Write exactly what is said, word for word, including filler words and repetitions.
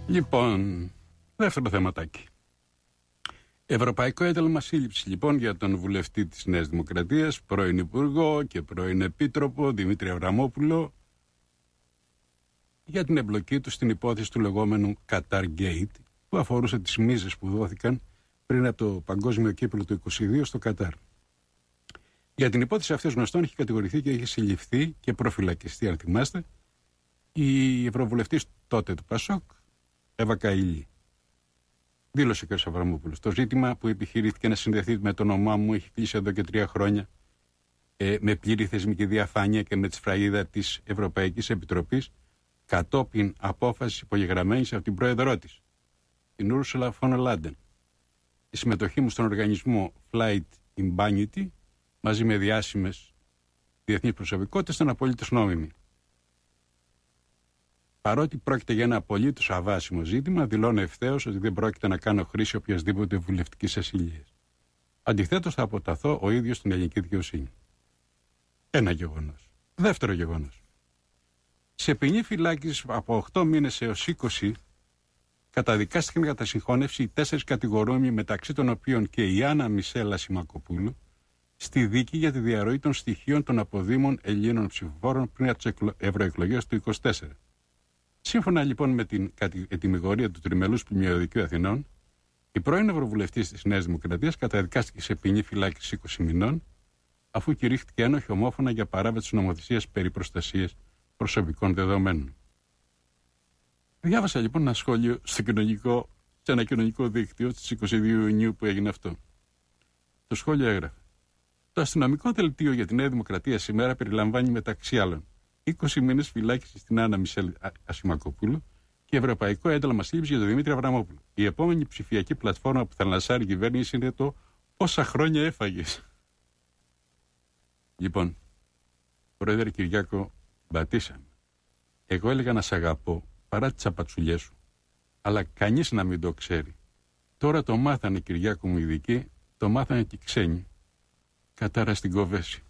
Λοιπόν, δεύτερο θεματάκι. Ευρωπαϊκό ένταλμα σύλληψης λοιπόν για τον βουλευτή της Νέας Δημοκρατίας, πρώην Υπουργό και πρώην Επίτροπο Δημήτρη Αβραμόπουλο, για την εμπλοκή του στην υπόθεση του λεγόμενου Qatar Gate, που αφορούσε τις μίζες που δόθηκαν πριν από το Παγκόσμιο Κύπελλο του είκοσι δύο στο Κατάρ. Για την υπόθεση αυτή γνωστών έχει κατηγορηθεί και έχει συλληφθεί και προφυλακιστεί, αν θυμάστε, η Ευρωβουλευτής τότε του Πασόκ, Εύα Καηλή. Δήλωσε ο κ. Αβραμόπουλος. Το ζήτημα που επιχειρήθηκε να συνδεθεί με το όνομά μου έχει κλείσει εδώ και τρία χρόνια ε, με πλήρη θεσμική διαφάνεια και με τη σφραγίδα της Ευρωπαϊκής Επιτροπής, κατόπιν απόφαση υπογεγραμμένης από την πρόεδρό της, την Ursula von der Leyen. Η συμμετοχή μου στον οργανισμό Flight Impunity, μαζί με διάσημες διεθνείς προσωπικότητες, ήταν απολύτως νόμιμη. Παρότι πρόκειται για ένα απολύτως αβάσιμο ζήτημα, δηλώνω ευθέως ότι δεν πρόκειται να κάνω χρήση οποιασδήποτε βουλευτικής ασυλίας. Αντιθέτως, θα αποταθώ ο ίδιος στην ελληνική δικαιοσύνη. Ένα γεγονός. Δεύτερο γεγονός. Σε ποινή φυλάκισης από οκτώ μήνες έως είκοσι, καταδικάστηκαν κατά συγχώνευση οι τέσσερις κατηγορούμενοι, μεταξύ των οποίων και η Άννα Μισέλα Σιμακοπούλου, στη δίκη για τη διαρροή των στοιχείων των αποδήμων Ελλήνων ψηφοφόρων πριν από τις ευρωεκλογές του είκοσι τέσσερα. Σύμφωνα λοιπόν με την ετυμηγορία του Τριμελούς Πλημμυρωδικείου Αθηνών, η πρώην Ευρωβουλευτής της Νέας Δημοκρατίας καταδικάστηκε σε ποινή φυλάκισης είκοσι μηνών, αφού κηρύχθηκε ένοχη ομόφωνα για παράβαση της νομοθεσίας περί προστασίας προσωπικών δεδομένων. Διάβασα λοιπόν ένα σχόλιο στο κοινωνικό, σε ένα κοινωνικό δίκτυο στις είκοσι δύο Ιουνίου που έγινε αυτό. Το σχόλιο έγραφε: το αστυνομικό δελτίο για τη Νέα Δημοκρατία σήμερα περιλαμβάνει μεταξύ άλλων είκοσι μήνες φυλάκιση στην Άννα Μισελ Ασημακοπούλου και ευρωπαϊκό ένταλμα σύλληψης για τον Δημήτρη Αβραμόπουλο. Η επόμενη ψηφιακή πλατφόρμα που θα λανσάρει η κυβέρνηση είναι το «Πόσα χρόνια έφαγες». Λοιπόν, Πρόεδρε Κυριάκο Μπατίσαμε, εγώ έλεγα να σ' αγαπώ παρά τις απατσουλιές σου, αλλά κανείς να μην το ξέρει. Τώρα το μάθανε, Κυριάκο μου, ειδικοί, το μάθανε και οι ξένοι. Κατάρα στην Κοβέση.